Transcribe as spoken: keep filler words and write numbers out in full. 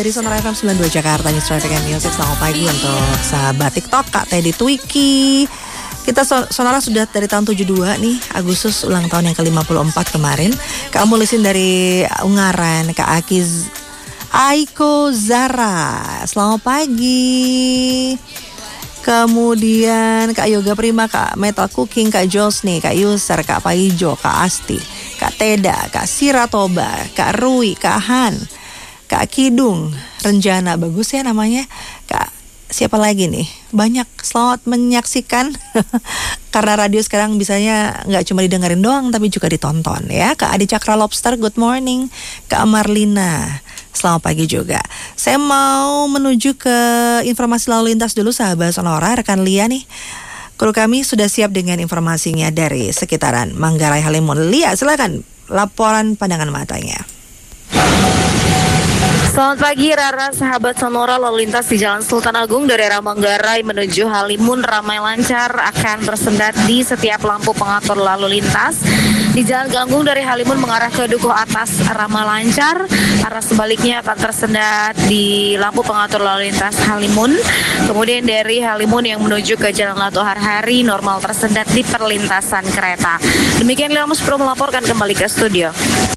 dari Sonora F M sembilan puluh dua Jakarta, News Traffic and Music. Selamat pagi untuk sahabat TikTok, Kak Teddy Twiki. Kita Sonora sudah dari tahun tujuh puluh dua nih, Agustus ulang tahun yang ke lima puluh empat kemarin. Kak Mulisin dari Ungaran, Kak Akiz Aiko Zara, selamat pagi. Kemudian Kak Yoga Prima, Kak Metal Cooking, Kak Josni, Kak Yuser, Kak Paijo, Kak Asti, Kak Teda, Kak Siratoba, Kak Rui, Kak Han, Kak Kidung, Renjana, bagus ya namanya. Kak siapa lagi nih? Banyak, selamat menyaksikan. Karena radio sekarang bisanya nggak cuma didengerin doang, tapi juga ditonton ya. Kak Adi Cakra Lobster, good morning. Kak Marlina, selamat pagi juga. Saya mau menuju ke informasi lalu lintas dulu sahabat Sonora. Rekan Lia nih, kru kami sudah siap dengan informasinya dari sekitaran Manggarai Halimun. Lia, silakan laporan pandangan matanya. Selamat pagi Rara, sahabat Sonora. Lalu lintas di Jalan Sultan Agung dari arah Manggarai menuju Halimun ramai lancar, akan tersendat di setiap lampu pengatur lalu lintas. Di Jalan Ganggung dari Halimun mengarah ke Dukuh Atas ramai lancar, arah sebaliknya akan tersendat di lampu pengatur lalu lintas Halimun. Kemudian dari Halimun yang menuju ke Jalan Latu Harhari normal tersendat di perlintasan kereta. Demikian Liamus Pro melaporkan, kembali ke studio.